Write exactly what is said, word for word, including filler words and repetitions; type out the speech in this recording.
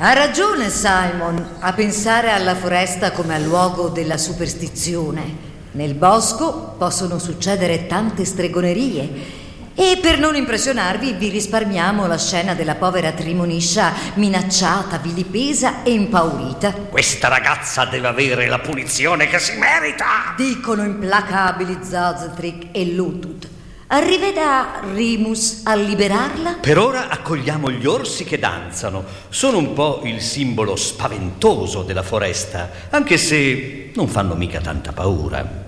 Ha ragione Simon a pensare alla foresta come al luogo della superstizione. Nel bosco possono succedere tante stregonerie e per non impressionarvi vi risparmiamo la scena della povera Trimoniscia minacciata, vilipesa e impaurita. Questa ragazza deve avere la punizione che si merita, dicono implacabili Zazatrik e Lutut. Arriverà Rimus a liberarla? Per ora accogliamo gli orsi che danzano. Sono un po' il simbolo spaventoso della foresta, anche se non fanno mica tanta paura.